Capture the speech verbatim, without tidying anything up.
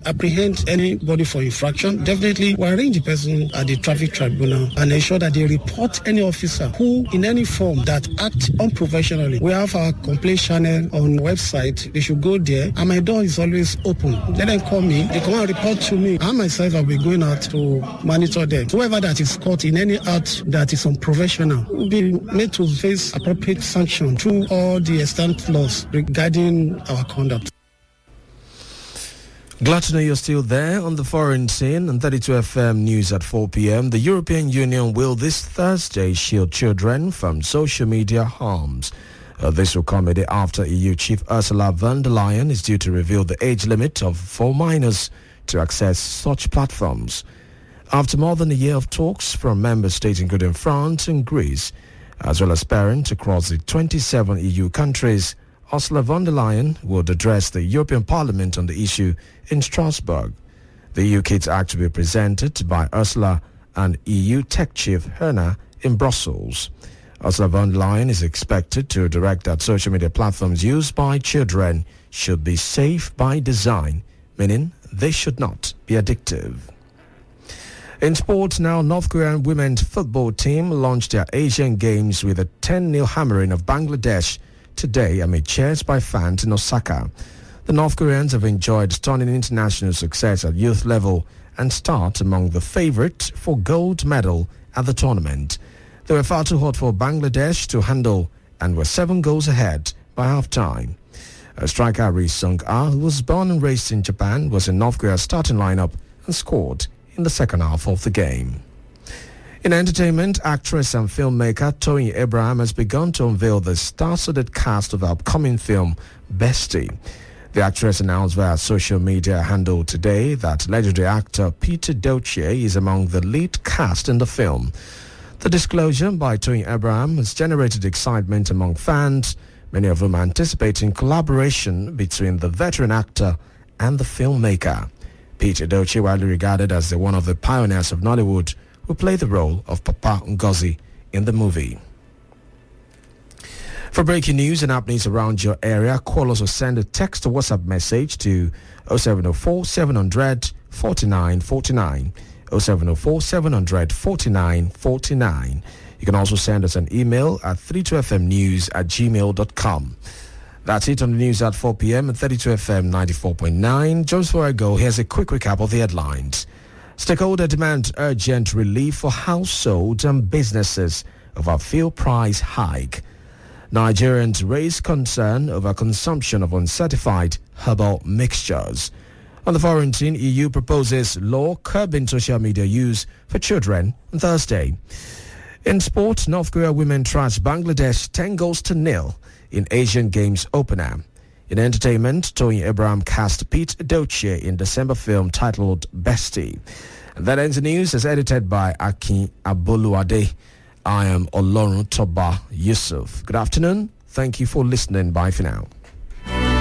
apprehend anybody for infraction, definitely we arrange the person at the traffic tribunal and ensure that they report any officer who, in any form, that act unprofessionally. We have our complaint channel on the website. They should go there, and my door is always open. Let them call me. They come and report to me. I myself, I'll be going out to monitor them. Whoever that is caught in any act that is unprofessional will be made to face appropriate sanction through all the extant laws regarding our conduct. Glad to know you're still there on the foreign scene on thirty-two F M News at four p.m. The European Union will this Thursday shield children from social media harms. Uh, this will come a day after E U Chief Ursula von der Leyen is due to reveal the age limit of for minors to access such platforms. After more than a year of talks from member states including France and Greece, as well as parents across the twenty-seven E U countries, Ursula von der Leyen would address the European Parliament on the issue in Strasbourg. The E U Kids Act will be presented by Ursula and E U Tech Chief Herna in Brussels. Ursula von der Leyen is expected to direct that social media platforms used by children should be safe by design, meaning they should not be addictive. In sports now, North Korean women's football team launched their Asian Games with a ten nil hammering of Bangladesh today amid cheers by fans in Osaka. The North Koreans have enjoyed stunning international success at youth level and start among the favourite for gold medal at the tournament. They were far too hot for Bangladesh to handle and were seven goals ahead by half-time. A striker Ri Sung-ah, who was born and raised in Japan, was in North Korea's starting lineup and scored in the second half of the game. In entertainment, actress and filmmaker Toyin Abraham has begun to unveil the star-studded cast of her upcoming film, Bestie. The actress announced via social media handle today that legendary actor Peter Doce is among the lead cast in the film. The disclosure by Toyin Abraham has generated excitement among fans, many of whom are anticipating collaboration between the veteran actor and the filmmaker. Peter Doce, widely regarded as the one of the pioneers of Nollywood, will play the role of Papa Ngozi in the movie. For breaking news and happenings around your area, call us or send a text or WhatsApp message to oh seven oh four, seven hundred, forty-nine forty-nine, oh seven oh four, seven hundred, forty-nine forty-nine. You can also send us an email at thirty-two f m news at gmail dot com. That's it on the news at four p.m. at thirty-two F M ninety-four point nine. Just before I go, here's a quick recap of the headlines. Stakeholder demand urgent relief for households and businesses over fuel price hike. Nigerians raise concern over consumption of uncertified herbal mixtures. On the foreign scene, E U proposes law curbing social media use for children on Thursday. In sport, North Korea women thrashed Bangladesh ten goals to nil in Asian Games opener. In entertainment, Toyin Abraham cast Pete Doce in December film titled Bestie. And that ends the news as edited by Akin Aboluade. I am Olorun Toba Yusuf. Good afternoon. Thank you for listening. Bye for now.